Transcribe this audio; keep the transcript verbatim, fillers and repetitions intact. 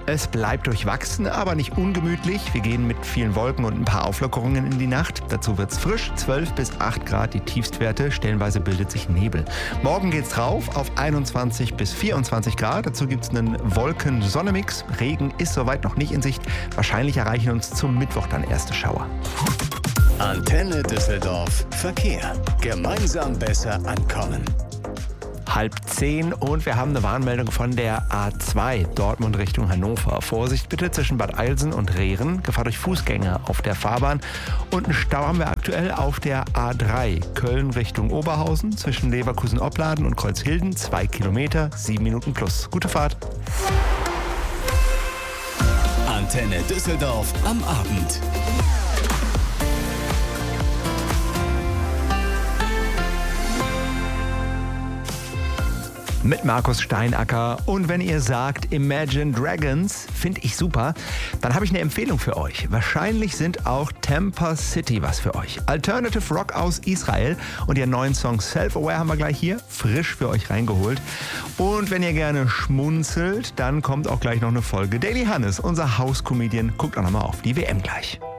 Es bleibt durchwachsen, aber nicht ungemütlich. Wir gehen mit vielen Wolken und ein paar Auflockerungen in die Nacht. Dazu wird's frisch, zwölf bis acht Grad die Tiefstwerte. Stellenweise bildet sich Nebel. Morgen geht's rauf auf einundzwanzig bis vierundzwanzig Grad. Dazu gibt's einen Wolken-Sonne-Mix. Regen ist soweit noch nicht in Sicht. Wahrscheinlich erreichen uns zum Mittwoch dann erste Schauer. Antenne Düsseldorf Verkehr. Gemeinsam besser ankommen. Halb zehn und wir haben eine Warnmeldung von der A zwei Dortmund Richtung Hannover. Vorsicht bitte zwischen Bad Eilsen und Rehren. Gefahr durch Fußgänger auf der Fahrbahn. Und einen Stau haben wir aktuell auf der A drei Köln Richtung Oberhausen zwischen Leverkusen-Opladen und Kreuzhilden. Zwei Kilometer, sieben Minuten plus. Gute Fahrt. Antenne Düsseldorf am Abend. Mit Markus Steinacker. Und wenn ihr sagt Imagine Dragons, finde ich super, dann habe ich eine Empfehlung für euch. Wahrscheinlich sind auch Tampa City was für euch. Alternative Rock aus Israel und ihren neuen Song Self-Aware haben wir gleich hier frisch für euch reingeholt. Und wenn ihr gerne schmunzelt, dann kommt auch gleich noch eine Folge Daily Hannes, unser Hauscomedian. Guckt auch nochmal auf die W M gleich.